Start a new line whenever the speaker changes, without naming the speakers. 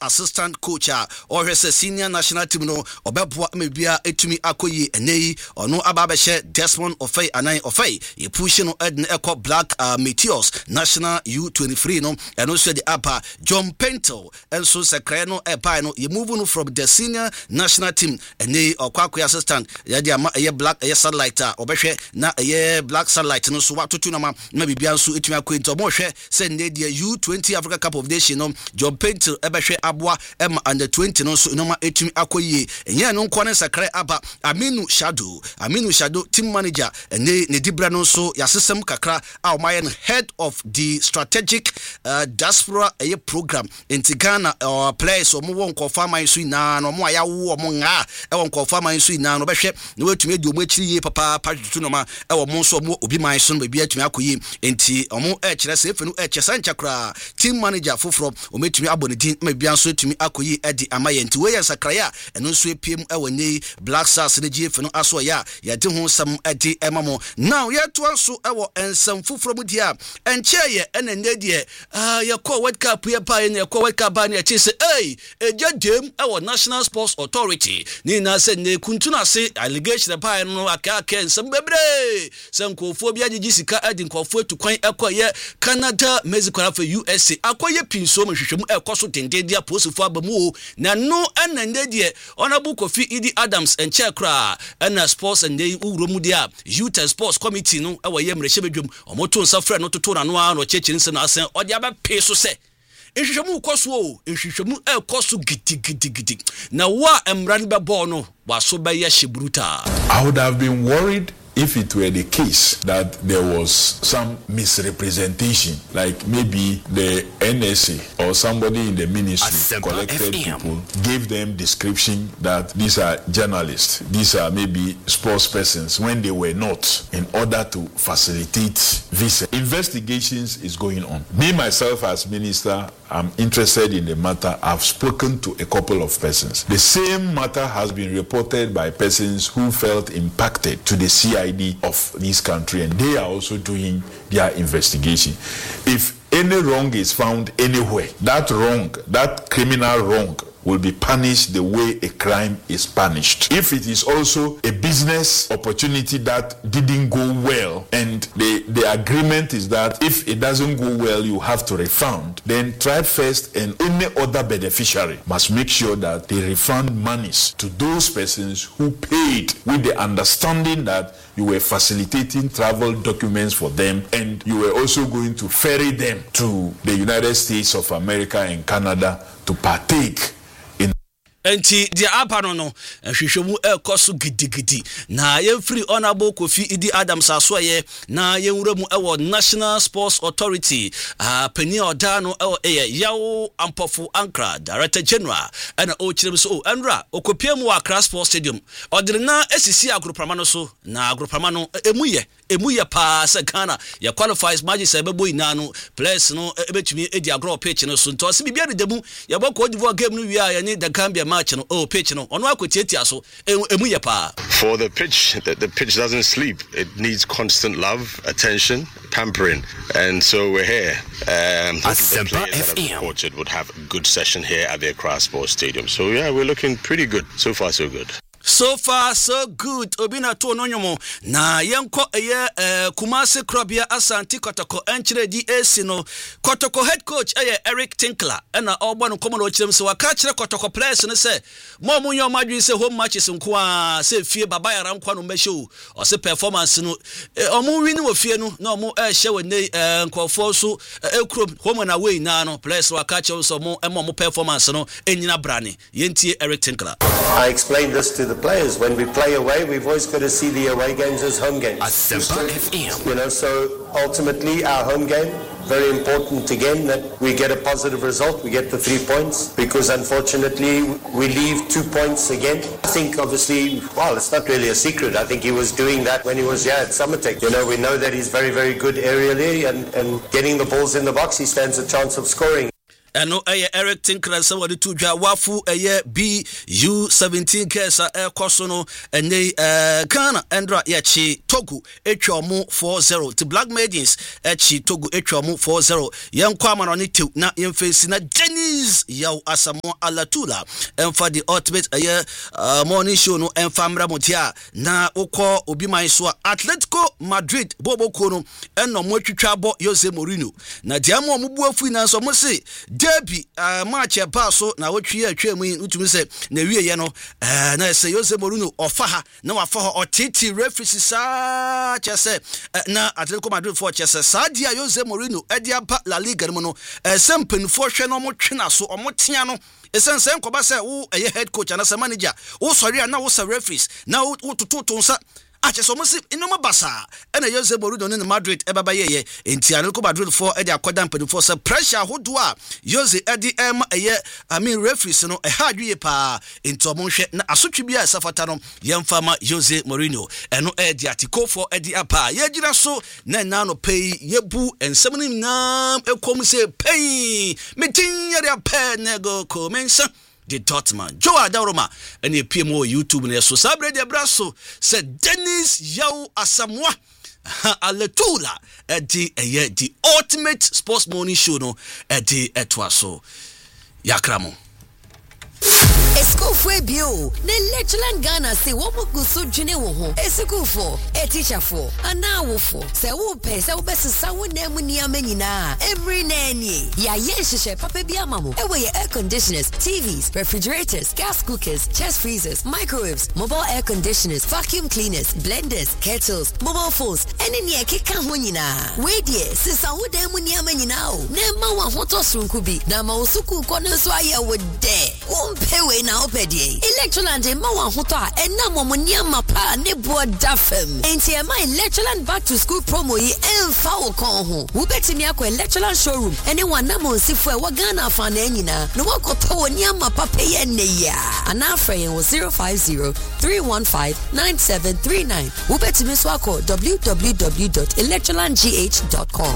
assistant coach or his senior national team no obeboa mebia etumi akoyi enei ono ababehye Desmond Ofei anan Ofei ye push no edne eco Black Meteors national U23 no eno so the upper John Pentel enso sekre no epai no ye move no from the senior national team enei okwakoy assistant ye dia ye Black ye satellite obehwe na ye Black satellite no so watoto na ma bibia nso etumi akoyi nto mo hwe se ne dia U20 Africa Cup of Nations no John Pentel ebehwe aboa under 20 no so no ma etumi akoyi enye no nkwane sakre aba Aminu Shado team manager ne dibra no so yasesem kakra a omaye head of the strategic diaspora program in Ghana players omo won confirm so ina no mo ayawo omo nga e won confirm so ina no behwe ne wetumi edi omo akiri ye papa patutu no ma e wo mo so omo obi man so no bibia atumi akoyi enti omo kire se efe no kyesa nchakra team manager foforo omo etumi abonedin ma bibia so etumi akoyi edi amaye enti we yansakraya eno nso epiem ewone Black Stars ne GF no aso ya de ho sam edi emamo now yeto anso ewo ensam foforo mu dia encheye ene ndedie yakọ World Cup ye pa ne yakọ World Cup ba ne achi se ejadem ewo National Sports Authority ni na se ne kuntuna se allegation pa no aka ensam bebre se nkofo bia gigi sika edi nkofo etukwan ekoye Canada, Mexico na USA akoye pinso mhwehwemu ekoso dendedia posifo abamu na no ene ndedie Honorable Kofi Idi Adams enchekra ena sports and dey uromu dia youth sports committee no awaye mrehye bedwom omoto nsafra no toto na no ano chechi nse na asen ode aba peso se nhwehwemu koso nhwehwemu ekoso gidi na wa emrani be ball no waso be ye hyeburuta.
I would have been worried if it were the case that there was some misrepresentation, like maybe the NSA or somebody in the ministry collected people, gave them description that these are journalists, these are maybe sports persons, when they were not, in order to facilitate visa. Investigations is going on. Me, myself, as minister, I'm interested in the matter. I've spoken to a couple of persons. The same matter has been reported by persons who felt impacted to the CID of this country, and they are also doing their investigation. If any wrong is found anywhere, that wrong, that criminal wrong, will be punished the way a crime is punished. If it is also a business opportunity that didn't go well, and the agreement is that if it doesn't go well, you have to refund, then Tribe First and any other beneficiary must make sure that they refund monies to those persons who paid with the understanding that you were facilitating travel documents for them, and you were also going to ferry them to the United States of America and Canada to partake.
Enti dia apano no hwehwemu ekoso gidigidi na yemfiri Honorable Kofi Idi Adams asoye na yenwuramu ewo National Sports Authority pani oda no ewo yawo Ampofu Ankra Director General ana o kirem so enra okopia mu Accra Sports Stadium odirna esisi agropama no so na agropama no emuye pa se Ghana ya qualifies match se bebo ina no players no ebetumi edi agro pitch no so nto se bibia de demu ya bɔ Cote d'Ivoire game no wia ya ni the Gambia match no pitch no ono akotiatia so emuye pa. For the pitch doesn't sleep. It needs constant love, attention, pampering, and so we're here. The players that have reported would have a good session here at the Accra Sports Stadium. So yeah, we're looking pretty good. So far so good. So far so good. Obina to onyomo na yenko Kumasi Krabia Asante Kotoko enchire DAC no Kotoko head coach Eric Tinkler na ogba no komo no chirem se waka kire Kotoko players no se mo munyo madwi se home matches nko a se fie baba yara nkwa no meshow o se performance no omo win wo fie no na omo hye wene nkofo so ekrom home na away na no players waka kire so mo performance no enyina brane yentie Eric Tinkler.
I explained this to the players. When we play away, we've always got to see the away games as home games. You know, so ultimately our home game, very important again that we get a positive result, we get the 3 points, because unfortunately we leave 2 points again. I think obviously, well, it's not really a secret. I think he was doing that when he was here at Summertech. You know, we know that he's very, very good aerially and getting the balls in the box, he stands a chance of scoring.
eno Eric Tinkler se wode to dwa wafu BU17 kesa ekoso no ene Ghana Endra yachi Togo etwamu 4-0 to Black Maidens echi Togo etwamu 4-0 yenkwa amano ne tew na yemfesi na Dennis yaw Asamoah Alatula emfa the ultimate morning show no emfa mra motia na ukọ obi man so Atletico Madrid boboko no eno mo twitwa bo Jose Mourinho na diamo mo buafu na so mo se derby match e pa so na wotwe atwam utumi se na wie ye no na se Jose Mourinho ofa ha na wafa ho otiti referee sa chese na Atletico Madrid for chese sa dia Jose Mourinho edi apa La Liga no no sempen fo hwe no mo twena so omotea no esensen ko ba se wo head coach na se manager wo sori na wo se referees na wo tututu nsa acheso mo si inoma basa ena Jose Mourinho ne Madrid ebaba yeye enti Atletico Madrid for edi akoda mpedi for se pressure hodo a Jose edi referees no hadwe pa enti omo hwe na asotwe bia safata no yemfama Jose Mourinho eno edi atiko for edi apa ye gira so na no pay yebu ensemnim na ekom se pay metin ye apa nego komensa the Dortmund Joe Adaroma and the PMO YouTube ne so sabre de braso said Dennis Yaw Asamoah Alatula the ultimate sports morning show no etwaso yakramo
School for bio. Ne Lectureland Ghana say what mo go so dwene wo ho. School for teacher for ana wo for. Say wo pe say wo best sa wo na mu ni amanyina. Every nanny. Ya hyehyehye papa bi amamo. E we air conditioners, TVs, refrigerators, gas cookers, chest freezers, microwaves, mobile air conditioners, vacuum cleaners, blenders, kettles, mobile phones. Any keka ho nyina. We die sisa wo da mu ni amanyina o. Na ma wa hoto sonku bi. Na ma wo suku ko no so aye wo de. Pewe na opedie Electroland ma wa hoto a ena momonia mapa ne bo dafem enti e ma Electroland back to school promo yi emfa wo kon ho wo betimi akọ Electroland showroom ene wana mo sifo e wa Ghana fa na anyina no wakoto woni amapa peye ne ya ana afre 050-315-9739 wo betimi so akọ www.electrolandgh.com